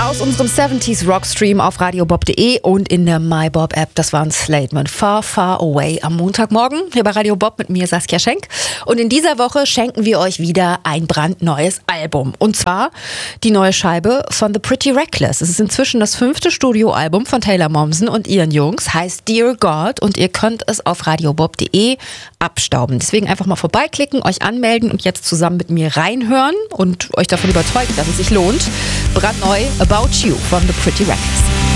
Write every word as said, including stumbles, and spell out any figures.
Aus unserem siebziger Rockstream auf radiobob punkt de und in der MyBob-App. Das war ein Slate mit Far, Far Away am Montagmorgen hier bei Radio Bob mit mir, Saskia Schenk. Und in dieser Woche schenken wir euch wieder ein brandneues Album. Und zwar die neue Scheibe von The Pretty Reckless. Es ist inzwischen das fünfte Studioalbum von Taylor Momsen und ihren Jungs. Heißt Dear God und ihr könnt es auf radiobob punkt de abstauben. Deswegen einfach mal vorbeiklicken, euch anmelden und jetzt zusammen mit mir reinhören und euch davon überzeugen, dass es sich lohnt. Brandneu About You von The Pretty Reckless.